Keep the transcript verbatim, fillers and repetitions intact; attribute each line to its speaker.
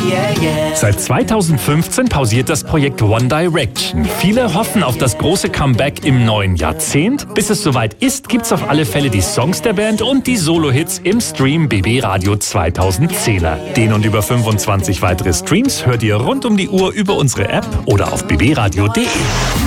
Speaker 1: yeah, yeah.
Speaker 2: Seit zweitausendfünfzehn pausiert das Projekt One Direction. Viele hoffen auf das große Comeback im neuen Jahrzehnt. Bis es soweit ist, gibt's auf alle Fälle die Songs der Band und die Solo-Hits im Stream B B Radio zweitausendzehner. Den und über fünfundzwanzig weitere Streams hört ihr rund um die Uhr über unsere App oder auf b b radio punkt d e.